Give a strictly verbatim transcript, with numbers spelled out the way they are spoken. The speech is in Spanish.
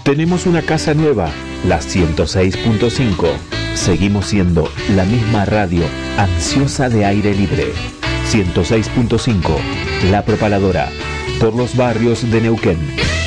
Tenemos una casa nueva, la ciento seis punto cinco. Seguimos siendo la misma radio ansiosa de aire libre. ciento seis punto cinco, La Propaladora, por los barrios de Neuquén.